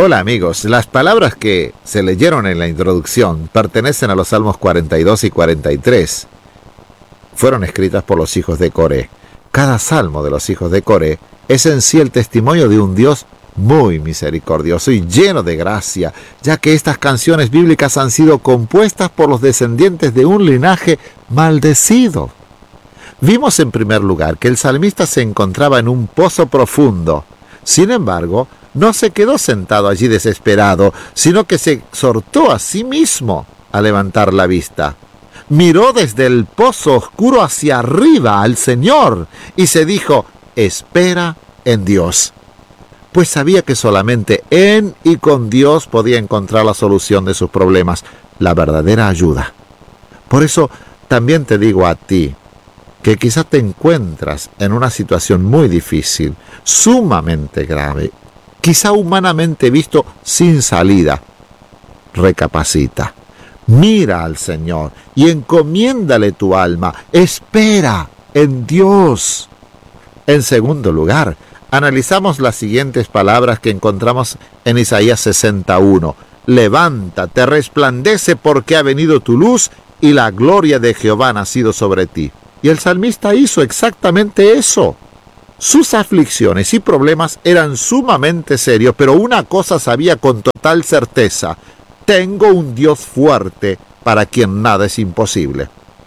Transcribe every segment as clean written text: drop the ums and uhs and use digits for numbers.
Hola amigos, las palabras que se leyeron en la introducción pertenecen a los Salmos 42 y 43. Fueron escritas por los hijos de Coré. Cada salmo de los hijos de Coré es en sí el testimonio de un Dios muy misericordioso y lleno de gracia, ya que estas canciones bíblicas han sido compuestas por los descendientes de un linaje maldecido. Vimos en primer lugar que el salmista se encontraba en un pozo profundo. Sin embargo, no se quedó sentado allí desesperado, sino que se exhortó a sí mismo a levantar la vista. Miró desde el pozo oscuro hacia arriba al Señor y se dijo: espera en Dios. Pues sabía que solamente en y con Dios podía encontrar la solución de sus problemas, la verdadera ayuda. Por eso también te digo a ti, que quizás te encuentras en una situación muy difícil, sumamente grave, quizá humanamente visto sin salida. Recapacita, mira al Señor y encomiéndale tu alma. Espera en Dios. En segundo lugar, analizamos las siguientes palabras que encontramos en Isaías 61. Levántate, resplandece, porque ha venido tu luz y la gloria de Jehová ha nacido sobre ti. Y el salmista hizo exactamente eso. Sus aflicciones y problemas eran sumamente serios, pero una cosa sabía con total certeza: tengo un Dios fuerte para quien nada es imposible.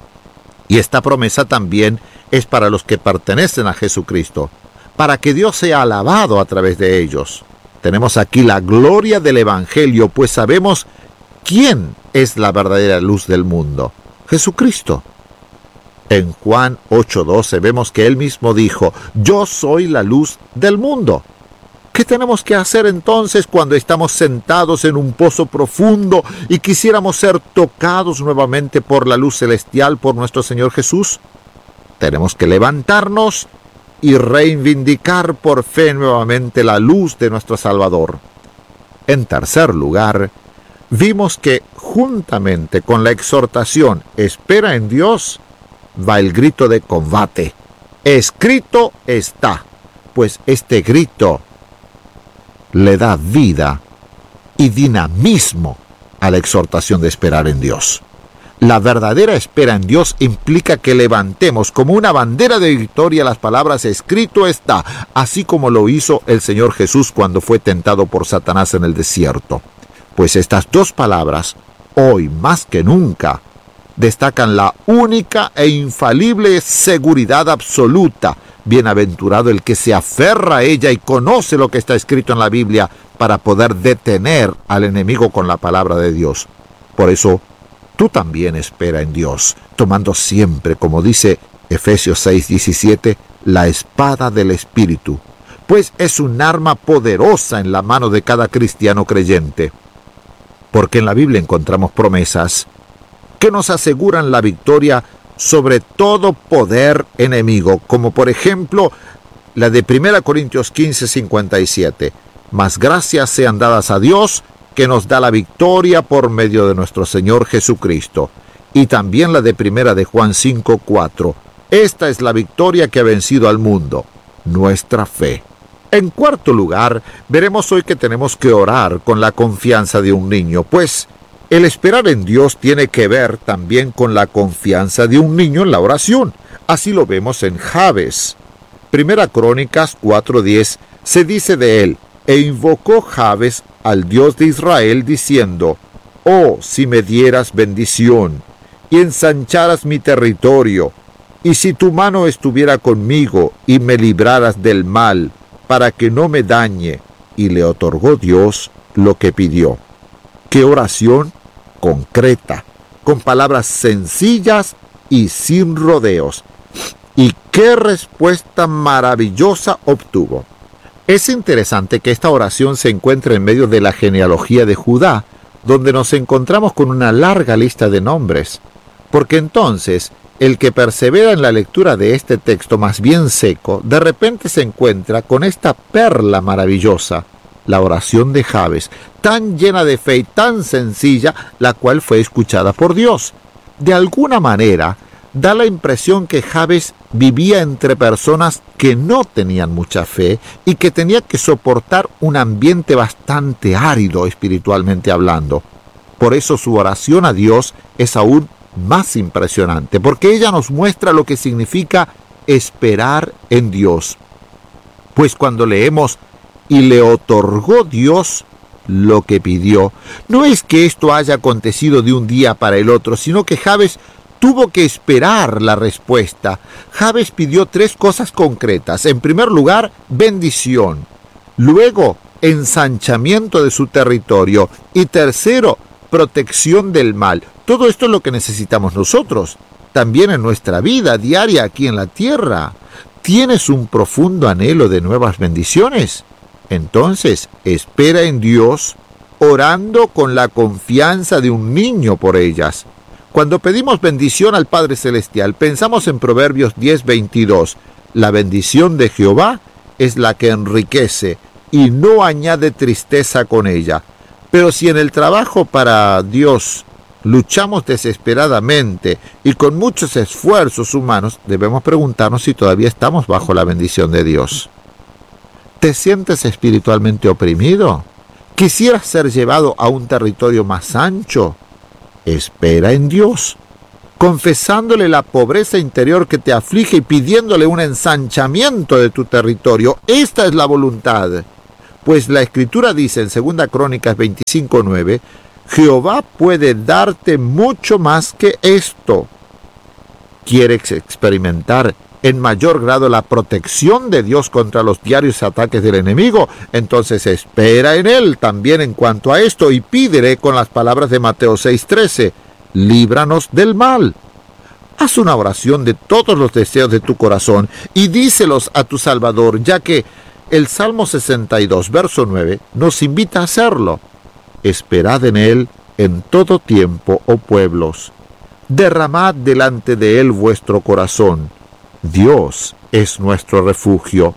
Y esta promesa también es para los que pertenecen a Jesucristo, para que Dios sea alabado a través de ellos. Tenemos aquí la gloria del Evangelio, pues sabemos quién es la verdadera luz del mundo: Jesucristo. En Juan 8:12 vemos que él mismo dijo: yo soy la luz del mundo. ¿Qué tenemos que hacer entonces cuando estamos sentados en un pozo profundo y quisiéramos ser tocados nuevamente por la luz celestial, por nuestro Señor Jesús? Tenemos que levantarnos y reivindicar por fe nuevamente la luz de nuestro Salvador. En tercer lugar, vimos que juntamente con la exhortación espera en Dios, va el grito de combate: escrito está. Pues este grito le da vida y dinamismo a la exhortación de esperar en Dios. La verdadera espera en Dios implica que levantemos como una bandera de victoria las palabras escrito está, así como lo hizo el Señor Jesús cuando fue tentado por Satanás en el desierto. Pues estas dos palabras, hoy más que nunca, destacan la única e infalible seguridad absoluta. Bienaventurado el que se aferra a ella y conoce lo que está escrito en la Biblia para poder detener al enemigo con la palabra de Dios. Por eso, tú también espera en Dios, tomando siempre, como dice Efesios 6:17, la espada del Espíritu, pues es un arma poderosa en la mano de cada cristiano creyente. Porque en la Biblia encontramos promesas que nos aseguran la victoria sobre todo poder enemigo, como por ejemplo la de 1 Corintios 15:57. Mas gracias sean dadas a Dios, que nos da la victoria por medio de nuestro Señor Jesucristo. Y también la de 1 de Juan 5:4. Esta es la victoria que ha vencido al mundo, nuestra fe. En cuarto lugar, veremos hoy que tenemos que orar con la confianza de un niño, pues el esperar en Dios tiene que ver también con la confianza de un niño en la oración. Así lo vemos en Jabes. 1 Crónicas 4:10 se dice de él: e invocó Jabes al Dios de Israel diciendo: oh, si me dieras bendición y ensancharas mi territorio, y si tu mano estuviera conmigo y me libraras del mal, para que no me dañe. Y le otorgó Dios lo que pidió. ¡Qué oración concreta, con palabras sencillas y sin rodeos! Y qué respuesta maravillosa obtuvo. Es interesante que esta oración se encuentre en medio de la genealogía de Judá, donde nos encontramos con una larga lista de nombres, porque entonces el que persevera en la lectura de este texto más bien seco, de repente se encuentra con esta perla maravillosa, la oración de Jabes, tan llena de fe y tan sencilla, la cual fue escuchada por Dios. De alguna manera, da la impresión que Jabes vivía entre personas que no tenían mucha fe y que tenía que soportar un ambiente bastante árido espiritualmente hablando. Por eso su oración a Dios es aún más impresionante, porque ella nos muestra lo que significa esperar en Dios. Pues cuando leemos "y le otorgó Dios lo que pidió", no es que esto haya acontecido de un día para el otro, sino que Jabes tuvo que esperar la respuesta. Jabes pidió 3 cosas concretas. En primer lugar, bendición. Luego, ensanchamiento de su territorio. Y tercero, protección del mal. Todo esto es lo que necesitamos nosotros, también en nuestra vida diaria aquí en la tierra. ¿Tienes un profundo anhelo de nuevas bendiciones? Entonces, espera en Dios, orando con la confianza de un niño por ellas. Cuando pedimos bendición al Padre Celestial, pensamos en Proverbios 10:22. La bendición de Jehová es la que enriquece y no añade tristeza con ella. Pero si en el trabajo para Dios luchamos desesperadamente y con muchos esfuerzos humanos, debemos preguntarnos si todavía estamos bajo la bendición de Dios. ¿Te sientes espiritualmente oprimido? ¿Quisieras ser llevado a un territorio más ancho? Espera en Dios, confesándole la pobreza interior que te aflige y pidiéndole un ensanchamiento de tu territorio. Esta es la voluntad. Pues la Escritura dice en 2 Crónicas 25:9, Jehová puede darte mucho más que esto. ¿Quieres experimentar en mayor grado la protección de Dios contra los diarios ataques del enemigo? Entonces espera en Él también en cuanto a esto y pídele con las palabras de Mateo 6:13, líbranos del mal. Haz una oración de todos los deseos de tu corazón y díselos a tu Salvador, ya que el Salmo 62, verso 9, nos invita a hacerlo. Esperad en Él en todo tiempo, oh pueblos. Derramad delante de Él vuestro corazón. Dios es nuestro refugio.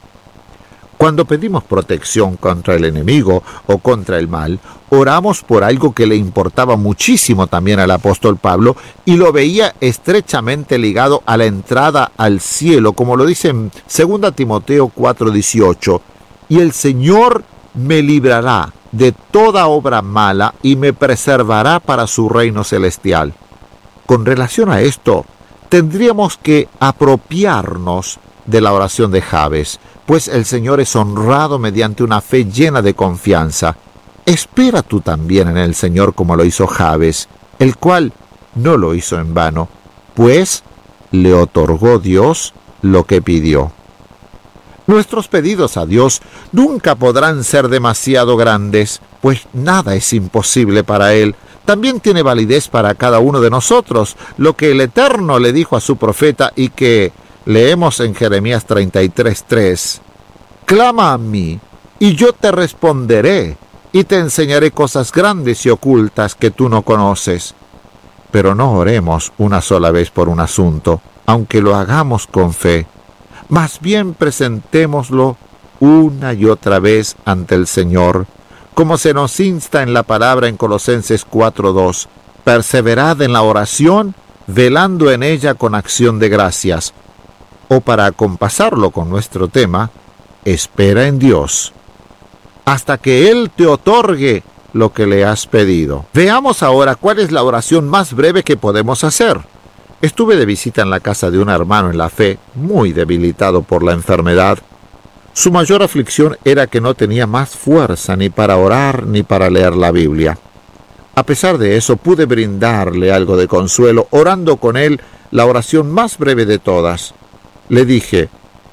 Cuando pedimos protección contra el enemigo o contra el mal, oramos por algo que le importaba muchísimo también al apóstol Pablo y lo veía estrechamente ligado a la entrada al cielo, como lo dice en 2 Timoteo 4:18. Y el Señor me librará de toda obra mala y me preservará para su reino celestial. Con relación a esto, tendríamos que apropiarnos de la oración de Jabes, pues el Señor es honrado mediante una fe llena de confianza. Espera tú también en el Señor como lo hizo Jabes, el cual no lo hizo en vano, pues le otorgó Dios lo que pidió. Nuestros pedidos a Dios nunca podrán ser demasiado grandes, pues nada es imposible para Él. También tiene validez para cada uno de nosotros, lo que el Eterno le dijo a su profeta y que leemos en Jeremías 33:3. Clama a mí, y yo te responderé, y te enseñaré cosas grandes y ocultas que tú no conoces. Pero no oremos una sola vez por un asunto, aunque lo hagamos con fe. Más bien presentémoslo una y otra vez ante el Señor, como se nos insta en la palabra en Colosenses 4:2. Perseverad en la oración, velando en ella con acción de gracias. O para acompasarlo con nuestro tema, espera en Dios, hasta que Él te otorgue lo que le has pedido. Veamos ahora cuál es la oración más breve que podemos hacer. Estuve de visita en la casa de un hermano en la fe, muy debilitado por la enfermedad. Su mayor aflicción era que no tenía más fuerza ni para orar ni para leer la Biblia. A pesar de eso, pude brindarle algo de consuelo, orando con él la oración más breve de todas. Le dije,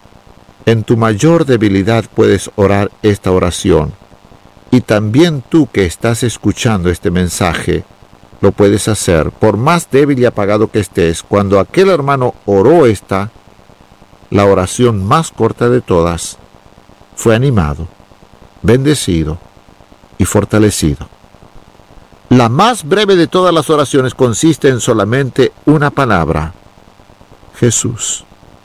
en tu mayor debilidad puedes orar esta oración, y también tú que estás escuchando este mensaje, lo puedes hacer, por más débil y apagado que estés. Cuando aquel hermano oró la oración más corta de todas, fue animado, bendecido y fortalecido. La más breve de todas las oraciones consiste en solamente una palabra: Jesús.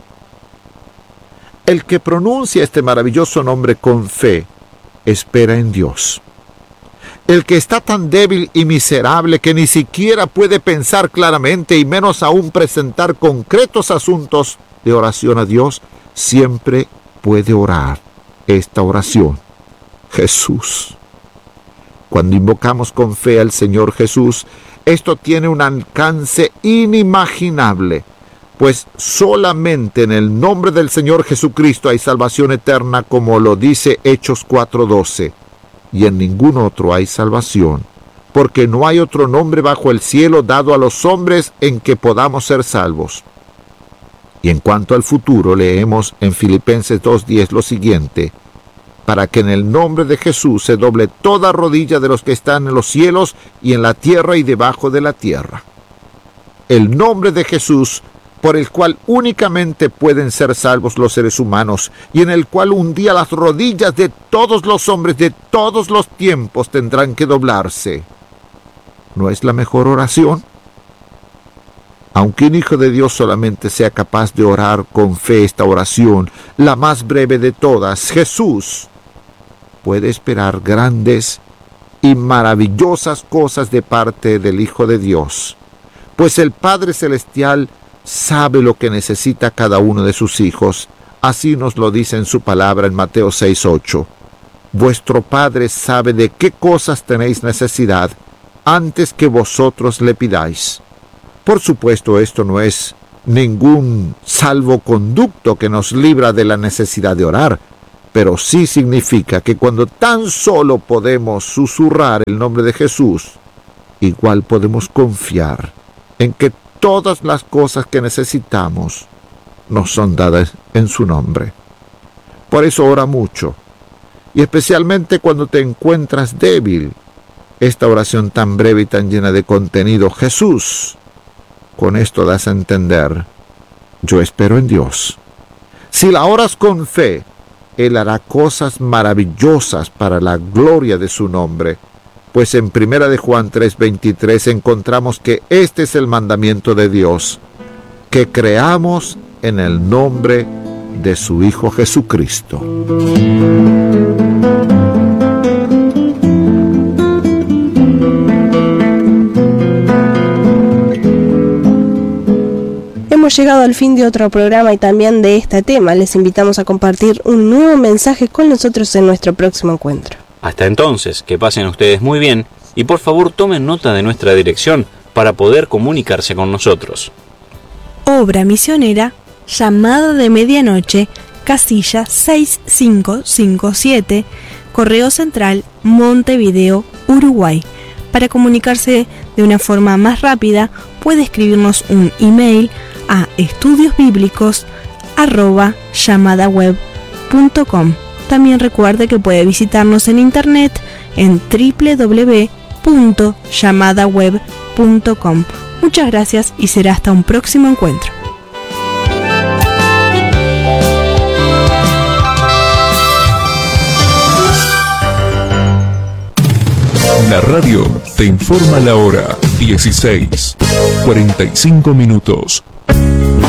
El que pronuncia este maravilloso nombre con fe, espera en Dios. El que está tan débil y miserable que ni siquiera puede pensar claramente y menos aún presentar concretos asuntos de oración a Dios, siempre puede orar esta oración. Jesús. Cuando invocamos con fe al Señor Jesús, esto tiene un alcance inimaginable, pues solamente en el nombre del Señor Jesucristo hay salvación eterna, como lo dice Hechos 4:12. Y en ningún otro hay salvación, porque no hay otro nombre bajo el cielo dado a los hombres en que podamos ser salvos. Y en cuanto al futuro, leemos en Filipenses 2:10 lo siguiente: para que en el nombre de Jesús se doble toda rodilla de los que están en los cielos y en la tierra y debajo de la tierra. El nombre de Jesús, por el cual únicamente pueden ser salvos los seres humanos, y en el cual un día las rodillas de todos los hombres de todos los tiempos tendrán que doblarse. ¿No es la mejor oración? Aunque un hijo de Dios solamente sea capaz de orar con fe esta oración, la más breve de todas, Jesús, puede esperar grandes y maravillosas cosas de parte del Hijo de Dios, pues el Padre Celestial sabe lo que necesita cada uno de sus hijos. Así nos lo dice en su palabra en Mateo 6:8. Vuestro Padre sabe de qué cosas tenéis necesidad antes que vosotros le pidáis. Por supuesto, esto no es ningún salvoconducto que nos libra de la necesidad de orar, pero sí significa que cuando tan solo podemos susurrar el nombre de Jesús, igual podemos confiar en que todas las cosas que necesitamos nos son dadas en su nombre. Por eso ora mucho, y especialmente cuando te encuentras débil. Esta oración tan breve y tan llena de contenido, Jesús, con esto das a entender: yo espero en Dios. Si la oras con fe, Él hará cosas maravillosas para la gloria de su nombre. Pues en 1 de Juan 3:23 encontramos que este es el mandamiento de Dios, que creamos en el nombre de su Hijo Jesucristo. Hemos llegado al fin de otro programa y también de este tema. Les invitamos a compartir un nuevo mensaje con nosotros en nuestro próximo encuentro. Hasta entonces, que pasen ustedes muy bien y por favor tomen nota de nuestra dirección para poder comunicarse con nosotros. Obra misionera, Llamada de Medianoche, casilla 6557, Correo Central, Montevideo, Uruguay. Para comunicarse de una forma más rápida, puede escribirnos un email a estudiosbiblicos@llamadaweb.com. También recuerde que puede visitarnos en internet en www.llamadaweb.com. Muchas gracias y será hasta un próximo encuentro. La radio te informa la hora 16:45.